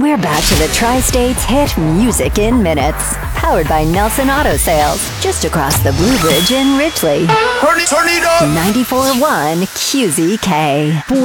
We're back to the Tri-State's hit Music in Minutes. Powered by Nelson Auto Sales, just across the Blue Bridge in Ridgely. Turn it up! 94.1 QZK.